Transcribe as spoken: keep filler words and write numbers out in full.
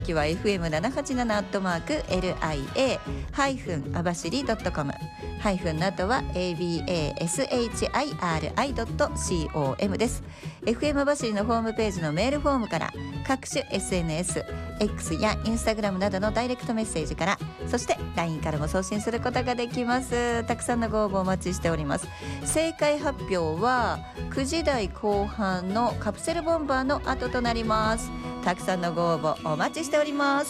きは エフエムななはちなな アットマーク エルアイエー ハイフンあばしり ドットコム ハイフンの後は エービーエーエスエイチアイアールアイ ドットコム です。 エフエム ばしりのホームページのメールフォームから、各種 エスエヌエス X や Instagram などのダイレクトメッセージから、そして ライン からも送信することができます。たくさんのご応募お待ちしております。正解発表はくじ台後半のカプセルボンバーの後となります。たくさんのご応募お待ちしております。